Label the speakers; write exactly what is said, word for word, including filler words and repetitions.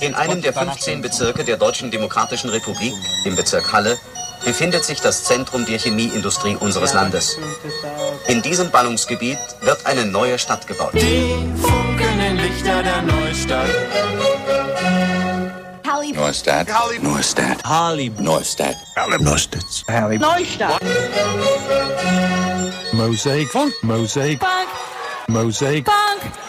Speaker 1: In einem der fünfzehn Bezirke der Deutschen Demokratischen Republik, im Bezirk Halle, befindet sich das Zentrum der Chemieindustrie unseres Landes. In diesem Ballungsgebiet wird eine neue Stadt gebaut.
Speaker 2: Die funkelnden Lichter der Neustadt.
Speaker 3: Neustadt. Neustadt.
Speaker 4: Harley.
Speaker 3: Neustadt.
Speaker 4: Neustadt.
Speaker 5: Harley.
Speaker 6: Neustadt.
Speaker 4: Mosaic. Funk. Mosaic.
Speaker 6: Funk.
Speaker 4: Mosaic.
Speaker 6: Funk.